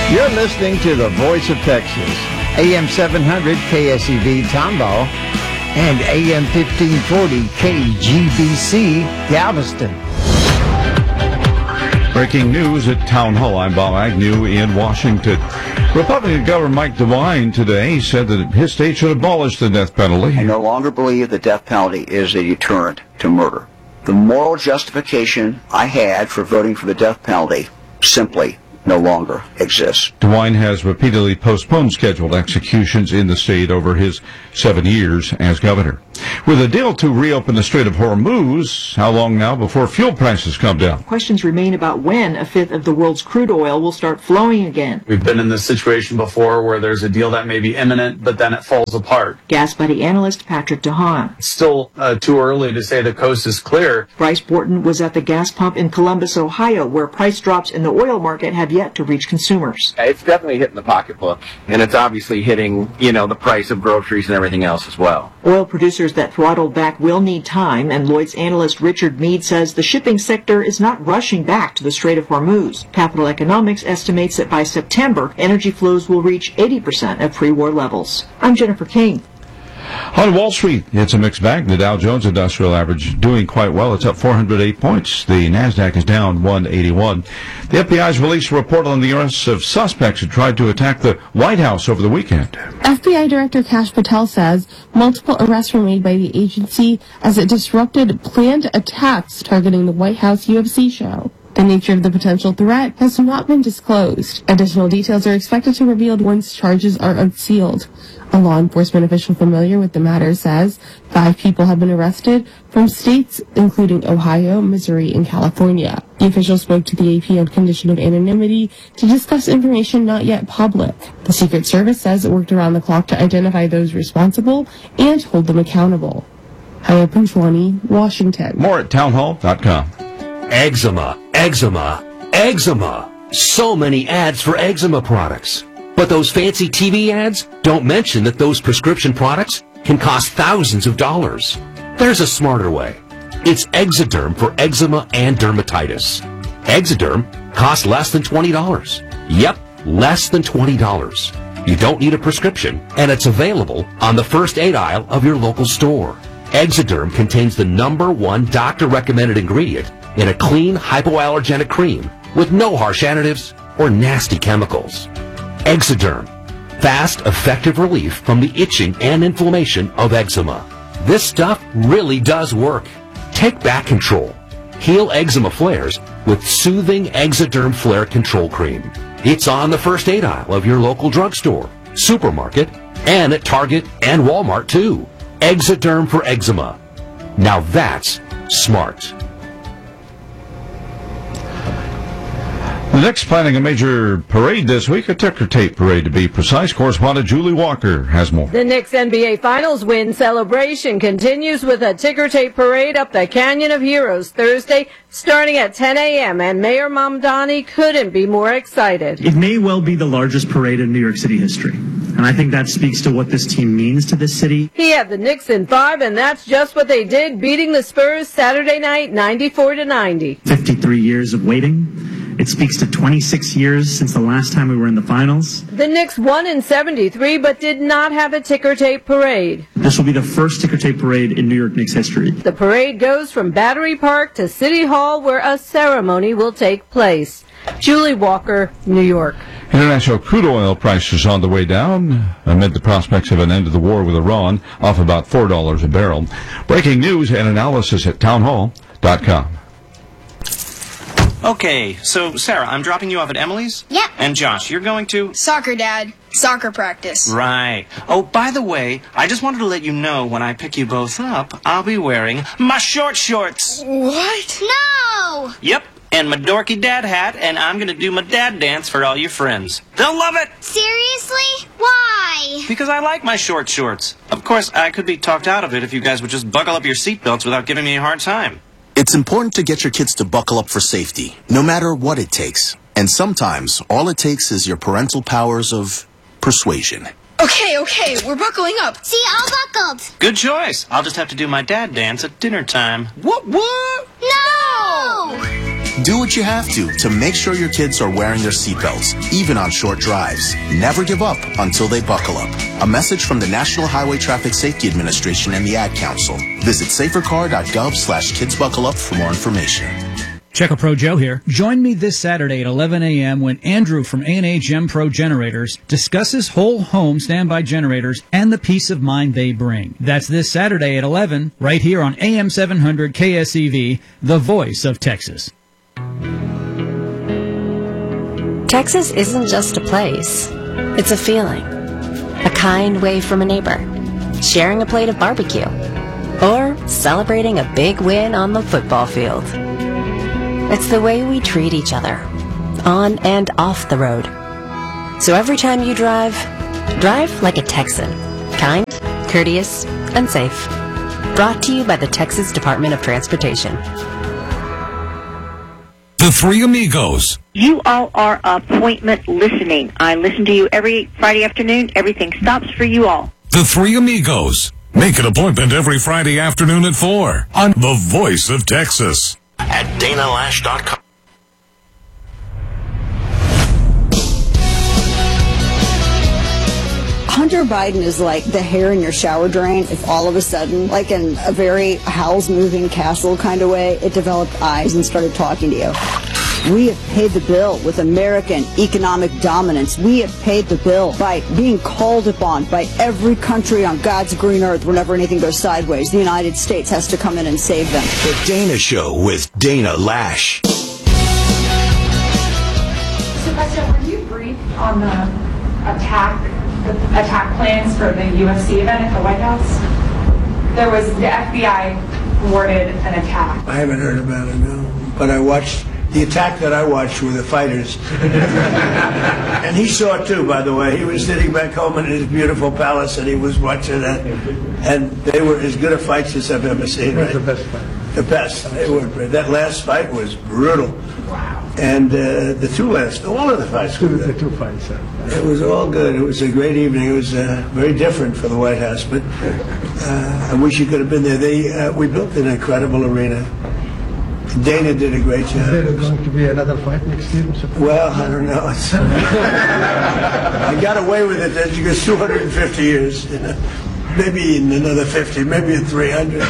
You're listening to the Voice of Texas, AM 700 KSEV Tomball and AM 1540 KGBC Galveston. Breaking news at Town Hall. I'm Bob Agnew in Washington. Republican Governor Mike DeWine today said that his state should abolish the death penalty. I no longer believe the death penalty is a deterrent to murder. The moral justification I had for voting for the death penalty simply no longer exists. DeWine has repeatedly postponed scheduled executions in the state over his 7 years as governor. With a deal to reopen the Strait of Hormuz, how long now before fuel prices come down? Questions remain about when a fifth of the world's crude oil will start flowing again. We've been in this situation before where there's a deal that may be imminent, but then it falls apart. Gas Buddy analyst Patrick DeHaan. It's still too early to say the coast is clear. Bryce Borton was at the gas pump in Columbus, Ohio, where price drops in the oil market have yet to reach consumers. It's definitely hitting the pocketbook, and it's obviously hitting, the price of groceries and everything else as well. Oil producers that throttled back will need time, and Lloyd's analyst Richard Meade says the shipping sector is not rushing back to the Strait of Hormuz. Capital Economics estimates that by September, energy flows will reach 80% of pre-war levels. I'm Jennifer King. On Wall Street, it's a mixed bag. The Dow Jones Industrial Average doing quite well. It's up 408 points. The NASDAQ is down 181. The FBI's released a report on the arrests of suspects who tried to attack the White House over the weekend. FBI Director Kash Patel says multiple arrests were made by the agency as it disrupted planned attacks targeting the White House UFC show. The nature of the potential threat has not been disclosed. Additional details are expected to be revealed once charges are unsealed. A law enforcement official familiar with the matter says 5 people have been arrested from states including Ohio, Missouri, and California. The official spoke to the AP on condition of anonymity to discuss information not yet public. The Secret Service says it worked around the clock to identify those responsible and hold them accountable. Haya Punchwani, Washington. More at townhall.com. Eczema, eczema, eczema. So many ads for eczema products. But those fancy TV ads don't mention that those prescription products can cost thousands of dollars. There's a smarter way. It's Exoderm for eczema and dermatitis. Exoderm costs less than $20. Yep, less than $20. You don't need a prescription, and it's available on the first aid aisle of your local store. Exoderm contains the #1 doctor-recommended ingredient in a clean, hypoallergenic cream with no harsh additives or nasty chemicals. Exoderm, fast, effective relief from the itching and inflammation of eczema. This stuff really does work. Take back control. Heal eczema flares with soothing Exoderm Flare Control Cream. It's on the first aid aisle of your local drugstore, supermarket, and at Target and Walmart too. Exoderm for eczema. Now that's smart. The Knicks planning a major parade this week, a ticker tape parade to be precise. Correspondent Julie Walker has more. The Knicks NBA Finals win celebration continues with a ticker tape parade up the Canyon of Heroes Thursday, starting at 10 a.m., and Mayor Mamdani couldn't be more excited. It may well be the largest parade in New York City history, and I think that speaks to what this team means to this city. He had the Knicks in 5, and that's just what they did, beating the Spurs Saturday night 94-90. 53 years of waiting. It speaks to 26 years since the last time we were in the finals. The Knicks won in 73, but did not have a ticker tape parade. This will be the first ticker tape parade in New York Knicks history. The parade goes from Battery Park to City Hall, where a ceremony will take place. Julie Walker, New York. International crude oil prices on the way down amid the prospects of an end to the war with Iran, off about $4 a barrel. Breaking news and analysis at townhall.com. Okay, so Sarah, I'm dropping you off at Emily's? Yep. And Josh, you're going to? Soccer, Dad. Soccer practice. Right. Oh, by the way, I just wanted to let you know when I pick you both up, I'll be wearing my short shorts. What? No! Yep, and my dorky dad hat, and I'm going to do my dad dance for all your friends. They'll love it! Seriously? Why? Because I like my short shorts. Of course, I could be talked out of it if you guys would just buckle up your seatbelts without giving me a hard time. It's important to get your kids to buckle up for safety, no matter what it takes. And sometimes, all it takes is your parental powers of persuasion. Okay, we're buckling up. See, all buckled. Good choice. I'll just have to do my dad dance at dinner time. What? No! Do what you have to make sure your kids are wearing their seatbelts, even on short drives. Never give up until they buckle up. A message from the National Highway Traffic Safety Administration and the Ad Council. Visit safercar.gov/kidsbuckleup for more information. Checo Pro Joe here. Join me this Saturday at 11 a.m. when Andrew from A&H Gem Pro Generators discusses whole home standby generators and the peace of mind they bring. That's this Saturday at 11, right here on AM 700 KSEV, the voice of Texas. Texas isn't just a place. It's a feeling. A kind wave from a neighbor. Sharing a plate of barbecue. Or celebrating a big win on the football field. It's the way we treat each other, on and off the road. So every time you drive like a Texan. Kind, courteous, and safe. Brought to you by the Texas Department of Transportation. The Three Amigos. You all are appointment listening. I listen to you every Friday afternoon. Everything stops for you all. The Three Amigos. Make an appointment every Friday afternoon at 4 on The Voice of Texas. At DanaLash.com. Hunter Biden is like the hair in your shower drain. If all of a sudden, like in a very Howl's Moving Castle kind of way, it developed eyes and started talking to you. We have paid the bill with American economic dominance. We have paid the bill by being called upon by every country on God's green earth whenever anything goes sideways. The United States has to come in and save them. The Dana Show with Dana Lash. Sylvester, were you briefed on the attack plans for the UFC event at the White House? There was, the FBI thwarted an attack. I haven't heard about it, no. But I watched. The attack that I watched were the fighters. And he saw it too, by the way. He was sitting back home in his beautiful palace and he was watching it. And they were as good a fights as I've ever seen. Right? The best fight. The best. They were. That last fight was brutal. Wow. And the all of the fights were good. The two fights. It was all good. It was a great evening. It was very different for the White House. But I wish you could have been there. We built an incredible arena. Dana did a great job. Is there going to be another fight next year? Well, I don't know. I got away with it. That you go 250 years. You know? Maybe in another 50, maybe in 300.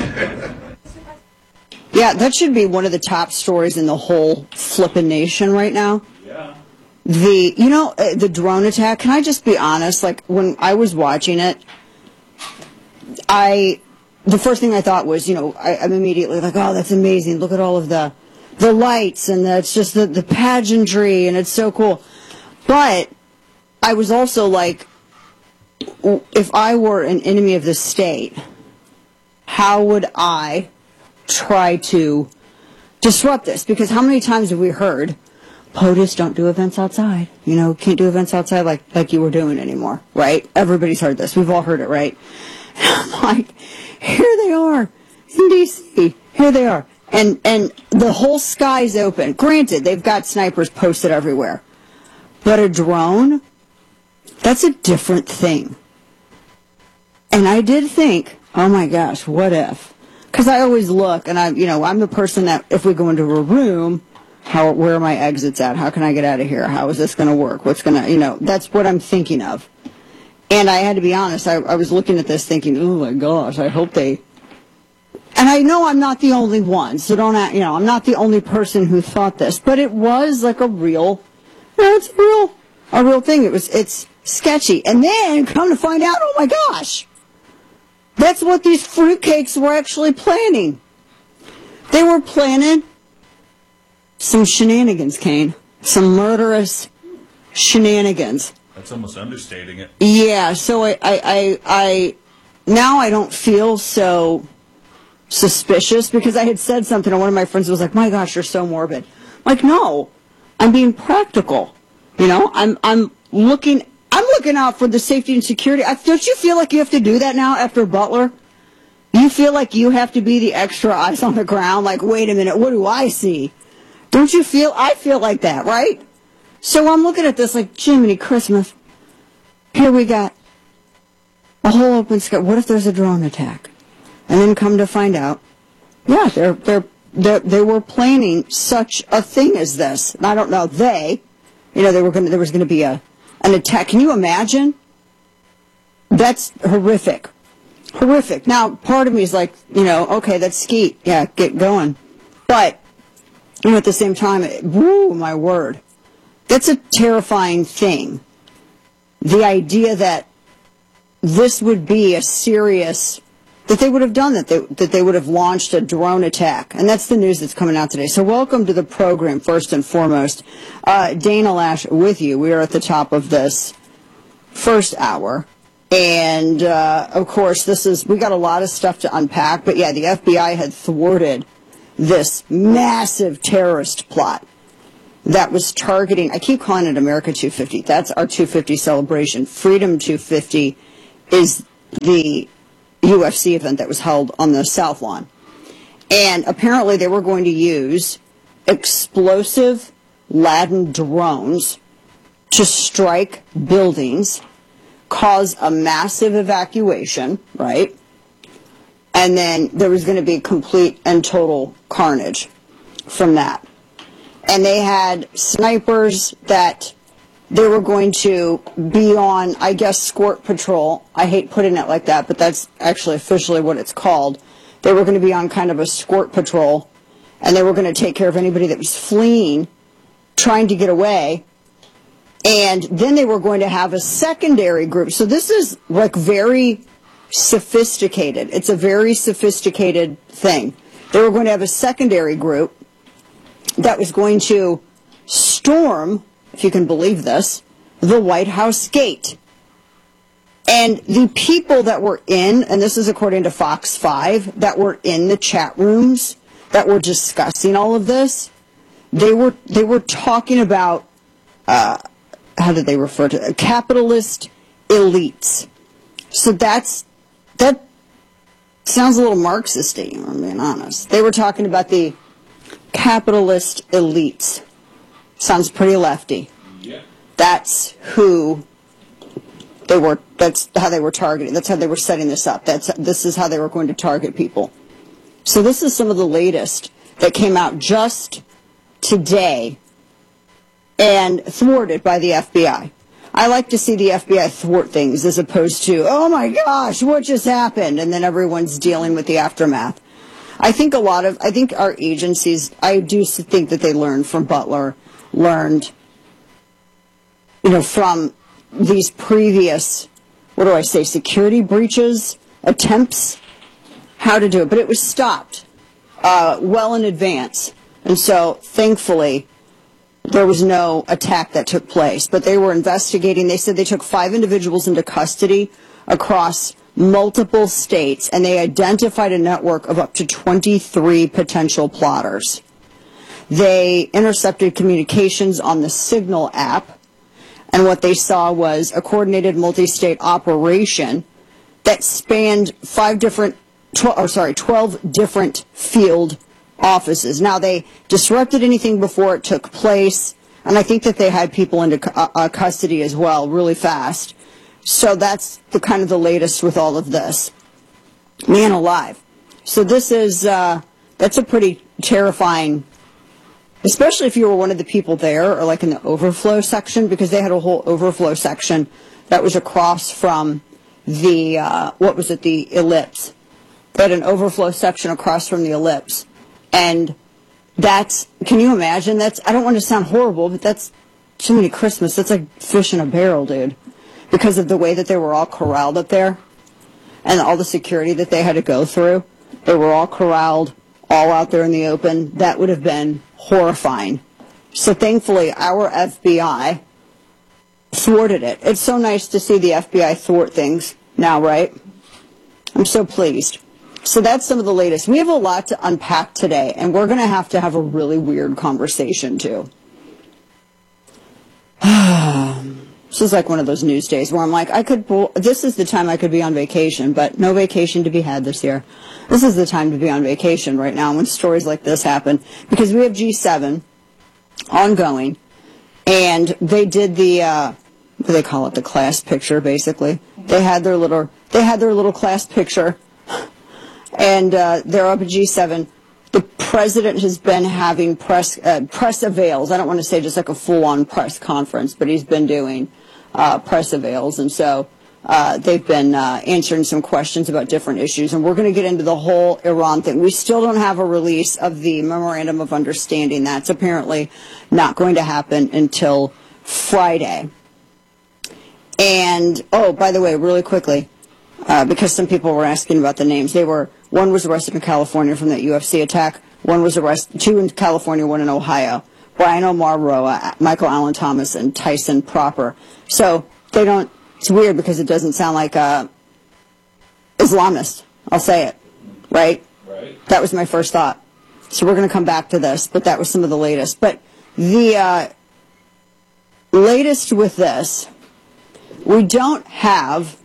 Yeah, that should be one of the top stories in the whole flippin' nation right now. Yeah. The drone attack. Can I just be honest? Like, when I was watching it, the first thing I thought was, I'm immediately like, oh, that's amazing. Look at all of the lights, and it's just the pageantry, and it's so cool. But I was also like, if I were an enemy of the state, how would I try to disrupt this? Because how many times have we heard, POTUS don't do events outside. Can't do events outside like you were doing anymore, right? Everybody's heard this. We've all heard it, right? And I'm like, here they are in D.C. Here they are. And the whole sky's open. Granted, they've got snipers posted everywhere. But a drone, that's a different thing. And I did think, oh my gosh, what if? Because I always look, and I'm the person that if we go into a room, where are my exits at? How can I get out of here? How is this going to work? What's going to, that's what I'm thinking of. And I had to be honest, I was looking at this thinking, oh my gosh, I hope they... And I know I'm not the only one, so don't, I'm not the only person who thought this, but it was like a real thing. It's sketchy. And then come to find out, oh my gosh, that's what these fruitcakes were actually planning. They were planning some shenanigans, Kane. Some murderous shenanigans. That's almost understating it. Yeah, so I now I don't feel so suspicious because I had said something and one of my friends was like, my gosh, you're so morbid. I'm like, no, I'm being practical. I'm looking out for the safety and security. Don't you feel like you have to do that now after Butler? You feel like you have to be the extra eyes on the ground, like, wait a minute, what do I see? Don't you feel, I feel like that, right? So I'm looking at this like, Jiminy Christmas. Here we got a whole open sky. What if there's a drone attack? And then come to find out, yeah, they're they were planning such a thing as this. And I don't know, there was going to be an attack. Can you imagine? That's horrific. Horrific. Now, part of me is like, okay, that's skeet. Yeah, get going. But, at the same time, woo, my word. That's a terrifying thing. The idea that this would be a serious, that they would have done that they would have launched a drone attack. And that's the news that's coming out today. So welcome to the program, first and foremost. Dana Lash with you. We are at the top of this first hour. And, of course, we got a lot of stuff to unpack. But, yeah, the FBI had thwarted this massive terrorist plot that was targeting, I keep calling it America 250. That's our 250 celebration. Freedom 250 is the UFC event that was held on the South Lawn. And apparently they were going to use explosive laden drones to strike buildings, cause a massive evacuation, right? And then there was going to be complete and total carnage from that. And they had snipers that they were going to be on, I guess, escort patrol. I hate putting it like that, but that's actually officially what it's called. They were going to be on kind of a escort patrol, and they were going to take care of anybody that was fleeing, trying to get away. And then they were going to have a secondary group. So this is like very sophisticated. It's a very sophisticated thing. They were going to have a secondary group that was going to storm, if you can believe this, the White House gate. And the people that were in, and this is according to Fox 5, that were in the chat rooms that were discussing all of this, they were talking about, how did they refer to it? Capitalist elites. So that sounds a little Marxist-y, I'm being honest. They were talking about the capitalist elites. Sounds pretty lefty. Yeah. That's who they were. That's how they were targeting. That's how they were setting this up. This is how they were going to target people. So this is some of the latest that came out just today and thwarted by the FBI. I like to see the FBI thwart things as opposed to, oh my gosh, what just happened? And then everyone's dealing with the aftermath. I think our agencies, I do think that they learned from Butler, learned, from these previous, security breaches, attempts, how to do it. But it was stopped well in advance. And so, thankfully, there was no attack that took place. But they were investigating. They said they took 5 individuals into custody across multiple states, and they identified a network of up to 23 potential plotters. They intercepted communications on the Signal app, and what they saw was a coordinated multi-state operation that spanned 12 different field offices. Now, they disrupted anything before it took place, and I think that they had people into custody as well really fast. So that's the latest with all of this. Man alive. So this is, that's a pretty terrifying, especially if you were one of the people there or like in the overflow section, because they had a whole overflow section that was across from the, the ellipse. They had an overflow section across from the ellipse. And can you imagine? I don't want to sound horrible, but that's too many Christmas. That's like fish in a barrel, dude. Because of the way that they were all corralled up there and all the security that they had to go through. They were all corralled, all out there in the open. That would have been horrifying. So thankfully, our FBI thwarted it. It's so nice to see the FBI thwart things now, right? I'm so pleased. So that's some of the latest. We have a lot to unpack today, and we're going to have a really weird conversation, too. This is like one of those news days where I'm like, this is the time I could be on vacation, but no vacation to be had this year. This is the time to be on vacation right now when stories like this happen, because we have G7 ongoing, and they did the, what do they call it, the class picture, basically. They had their little class picture, and they're up at G7, the president has been having press avails. I don't want to say just like a full-on press conference, but he's been doing press avails. And so they've been answering some questions about different issues. And we're going to get into the whole Iran thing. We still don't have a release of the Memorandum of Understanding. That's apparently not going to happen until Friday. And, oh, by the way, really quickly, because some people were asking about the names. One was arrested in California from that UFC attack. Two in California, one in Ohio. Brian O'Mara, Michael Allen Thomas, and Tyson Proper. So it's weird because it doesn't sound like Islamist. I'll say it. Right? That was my first thought. So we're going to come back to this, but that was some of the latest. But the latest with this, we don't have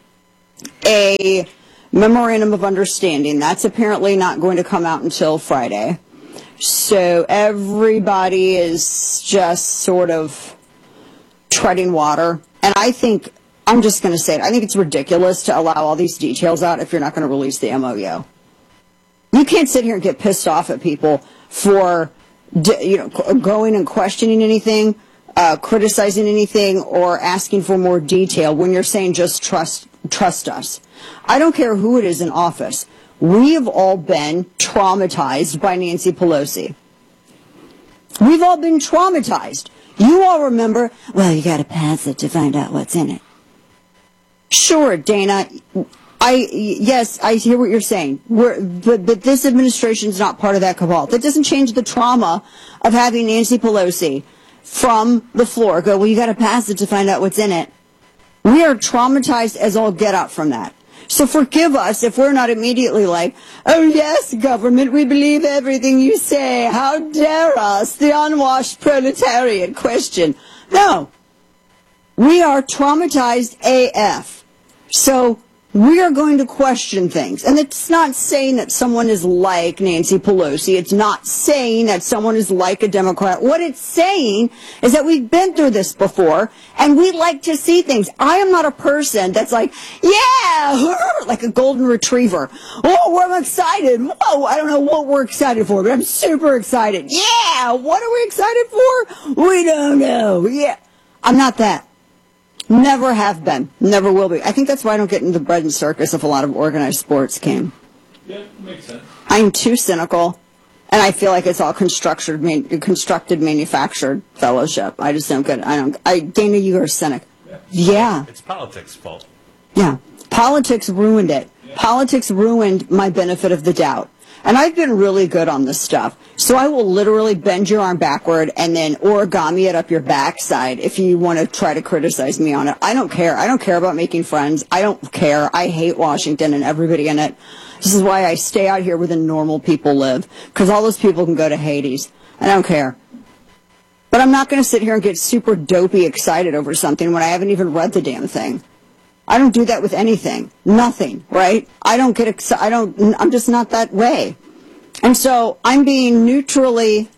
a Memorandum of Understanding. That's apparently not going to come out until Friday. So everybody is just sort of treading water. And I think, I'm just going to say it, I think it's ridiculous to allow all these details out if you're not going to release the MOU. You can't sit here and get pissed off at people for going and questioning anything, criticizing anything, or asking for more detail when you're saying just trust us. I don't care who it is in office. We have all been traumatized by Nancy Pelosi. We've all been traumatized. You all remember, well, you got to pass it to find out what's in it. Sure, Dana, yes, I hear what you're saying. But this administration is not part of that cabal. That doesn't change the trauma of having Nancy Pelosi from the floor go, well, you got to pass it to find out what's in it. We are traumatized as all get out from that. So forgive us if we're not immediately like, oh yes, government, we believe everything you say. How dare us, the unwashed proletariat question. No. We are traumatized AF. So we are going to question things. And it's not saying that someone is like Nancy Pelosi. It's not saying that someone is like a Democrat. What it's saying is that we've been through this before, and we like to see things. I am not a person that's like, yeah, like a golden retriever. Oh, I'm excited. Whoa, I don't know what we're excited for, but I'm super excited. Yeah, what are we excited for? We don't know. Yeah, I'm not that. Never have been. Never will be. I think that's why I don't get into the bread and circus if a lot of organized sports came. Yeah, makes sense. I'm too cynical, and I feel like it's all constructed, manufactured fellowship. I just don't get it. Dana, you're a cynic. Yeah. It's politics' fault. Yeah. Politics ruined it. Yeah. Politics ruined my benefit of the doubt. And I've been really good on this stuff. So I will literally bend your arm backward and then origami it up your backside if you want to try to criticize me on it. I don't care. I don't care about making friends. I don't care. I hate Washington and everybody in it. This is why I stay out here where the normal people live. Because all those people can go to Hades. I don't care. But I'm not going to sit here and get super dopey excited over something when I haven't even read the damn thing. I don't do that with anything. Nothing, right? I don't get excited. I'm just not that way. And so I'm being neutral.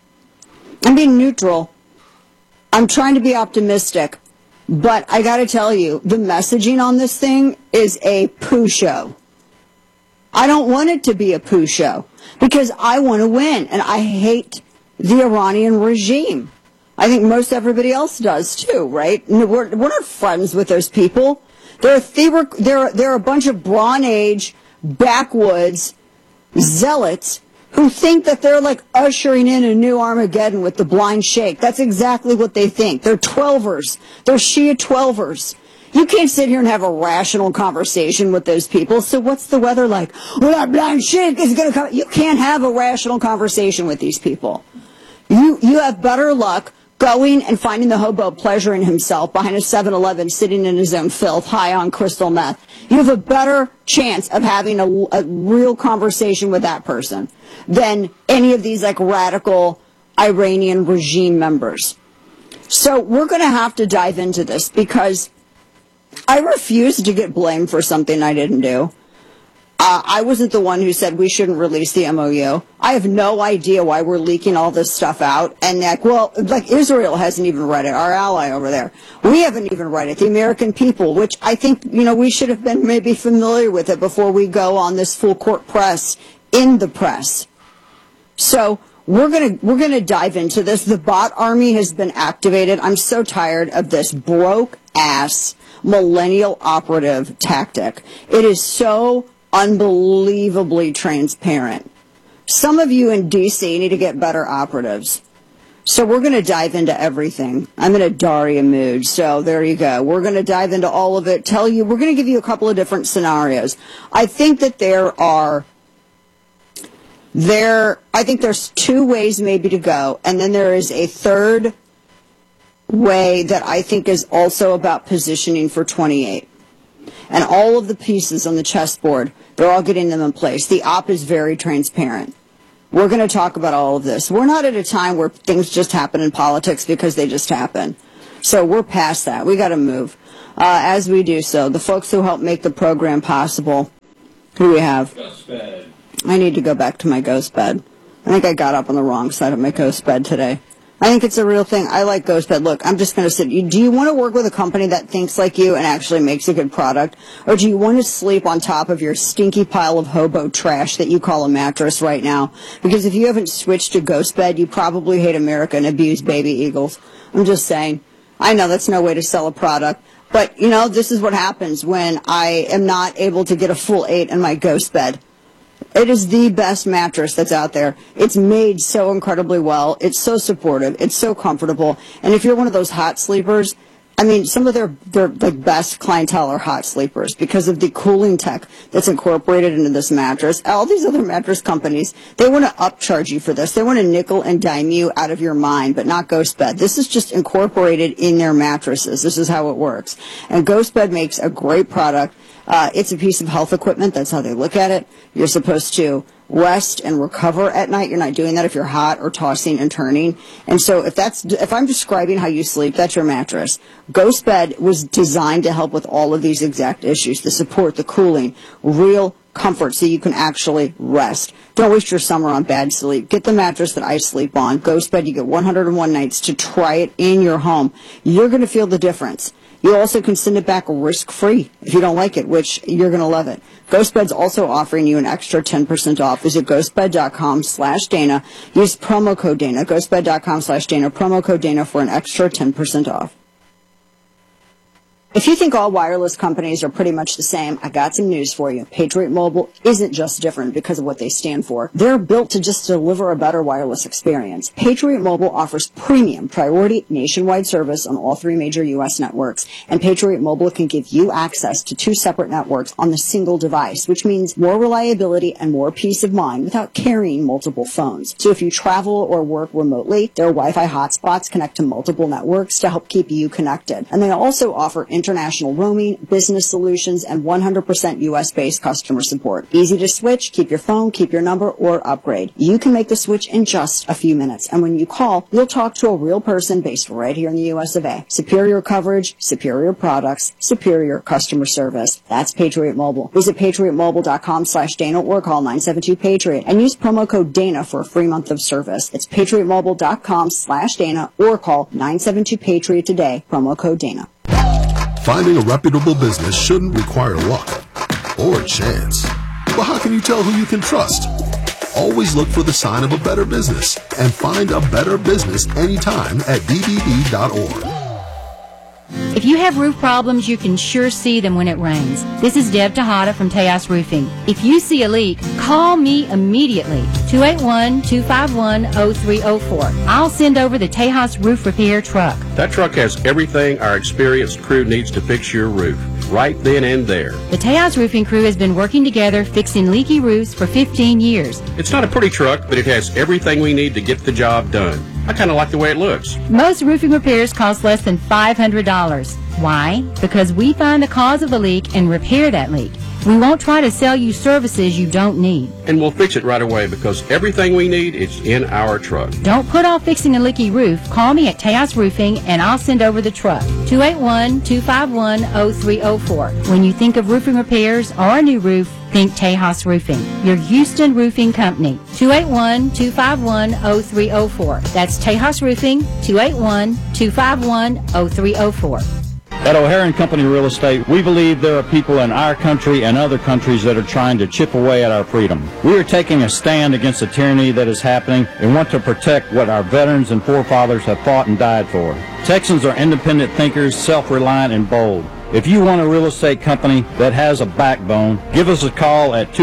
I'm trying to be optimistic. But I got to tell you, the messaging on this thing is a poo show. I don't want it to be a poo show because I want to win. And I hate the Iranian regime. I think most everybody else does too, right? We're not friends with those people. They're a bunch of Bronze Age, backwoods, zealots who think that they're like ushering in a new Armageddon with the blind sheikh. That's exactly what they think. They're 12ers. They're Shia 12ers. You can't sit here and have a rational conversation with those people. So what's the weather like? Well, that blind sheikh is going to come. You can't have a rational conversation with these people. You have better luck going and finding the hobo pleasuring himself behind a 7-Eleven sitting in his own filth high on crystal meth. You have a better chance of having a real conversation with that person than any of these like radical Iranian regime members. So we're going to have to dive into this because I refuse to get blamed for something I didn't do. I wasn't the one who said we shouldn't release the MOU. I have no idea why we're leaking all this stuff out. And like Israel hasn't even read it, our ally over there. We haven't even read it, the American people, which I think, we should have been maybe familiar with it before we go on this full court press in the press. So we're gonna dive into this. The bot army has been activated. I'm so tired of this broke ass millennial operative tactic. It is so unbelievably transparent. Some of you in DC need to get better operatives. So we're going to dive into everything. I'm in a Daria mood, so there you go. We're going to dive into all of it, we're going to give you a couple of different scenarios. I think that I think there's two ways maybe to go, and then there is a third way that I think is also about positioning for 28. And all of the pieces on the chessboard, they're all getting them in place. The op is very transparent. We're going to talk about all of this. We're not at a time where things just happen in politics because they just happen. So we're past that. We got to move. As we do so, the folks who help make the program possible, who do we have? Ghost bed. I need to go back to my ghost bed. I think I got up on the wrong side of my ghost bed today. I think it's a real thing. I like ghost bed. Look, I'm just going to sit. Do you want to work with a company that thinks like you and actually makes a good product? Or do you want to sleep on top of your stinky pile of hobo trash that you call a mattress right now? Because if you haven't switched to ghost bed, you probably hate America and abuse baby eagles. I'm just saying. I know that's no way to sell a product. But, you know, this is what happens when I am not able to get a full 8 in my ghost bed. It is the best mattress that's out there. It's made so incredibly well. It's so supportive. It's so comfortable. And if you're one of those hot sleepers, I mean, some of their like best clientele are hot sleepers because of the cooling tech that's incorporated into this mattress. All these other mattress companies, they want to upcharge you for this. They want to nickel and dime you out of your mind, but not Ghost Bed. This is just incorporated in their mattresses. This is how it works. And Ghost Bed makes a great product. It's a piece of health equipment. That's how they look at it. You're supposed to rest and recover at night. You're not doing that if you're hot or tossing and turning. And so if I'm describing how you sleep, that's your mattress. Ghost Bed was designed to help with all of these exact issues, the support, the cooling, real comfort so you can actually rest. Don't waste your summer on bad sleep. Get the mattress that I sleep on. Ghost Bed, you get 101 nights to try it in your home. You're going to feel the difference. You also can send it back risk-free if you don't like it, which you're going to love it. GhostBed's also offering you an extra 10% off. Visit ghostbed.com/Dana. Use promo code Dana. Ghostbed.com/Dana. Promo code Dana for an extra 10% off. If you think all wireless companies are pretty much the same, I got some news for you. Patriot Mobile isn't just different because of what they stand for. They're built to just deliver a better wireless experience. Patriot Mobile offers premium priority nationwide service on all 3 major U.S. networks. And Patriot Mobile can give you access to 2 separate networks on the single device, which means more reliability and more peace of mind without carrying multiple phones. So if you travel or work remotely, their Wi-Fi hotspots connect to multiple networks to help keep you connected. And they also offer international roaming, business solutions, and 100% U.S.-based customer support. Easy to switch, keep your phone, keep your number, or upgrade. You can make the switch in just a few minutes. And when you call, you'll talk to a real person based right here in the U.S. of A. Superior coverage, superior products, superior customer service. That's Patriot Mobile. Visit patriotmobile.com/Dana or call 972-PATRIOT and use promo code Dana for a free month of service. It's patriotmobile.com/Dana or call 972-PATRIOT today. Promo code Dana. Finding a reputable business shouldn't require luck or chance. But how can you tell who you can trust? Always look for the sign of a better business and find a better business anytime at bbb.org. If you have roof problems, you can sure see them when it rains. This is Deb Tejada from Tejas Roofing. If you see a leak, call me immediately, 281-251-0304. I'll send over the Tejas Roof Repair truck. That truck has everything our experienced crew needs to fix your roof, right then and there. The Tejas Roofing crew has been working together fixing leaky roofs for 15 years. It's not a pretty truck, but it has everything we need to get the job done. I kind of like the way it looks. Most roofing repairs cost less than $500. Why? Because we find the cause of the leak and repair that leak. We won't try to sell you services you don't need. And we'll fix it right away because everything we need is in our truck. Don't put off fixing a leaky roof. Call me at Tejas Roofing and I'll send over the truck. 281-251-0304. When you think of roofing repairs or a new roof, think Tejas Roofing, your Houston roofing company. 281-251-0304. That's Tejas Roofing, 281-251-0304. At O'Hara & Company Real Estate, we believe there are people in our country and other countries that are trying to chip away at our freedom. We are taking a stand against the tyranny that is happening and want to protect what our veterans and forefathers have fought and died for. Texans are independent thinkers, self-reliant, and bold. If you want a real estate company that has a backbone, give us a call at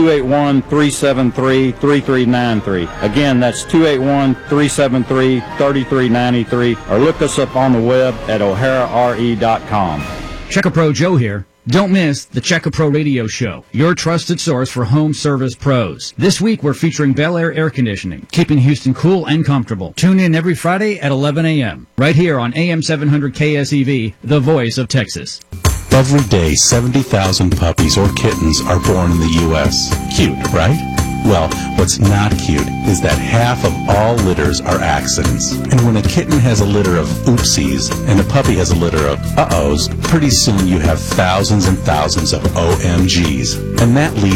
281-373-3393. Again, that's 281-373-3393, or look us up on the web at o'harare.com. Checkapro Joe here. Don't miss the Checkapro Radio Show, your trusted source for home service pros. This week we're featuring Bel Air Air Conditioning, keeping Houston cool and comfortable. Tune in every Friday at 11 a.m. right here on AM 700 KSEV, the voice of Texas. Every day, 70,000 puppies or kittens are born in the U.S. Cute, right? Well, what's not cute is that half of all litters are accidents. And when a kitten has a litter of oopsies and a puppy has a litter of uh-ohs, pretty soon you have thousands and thousands of OMGs. And that leads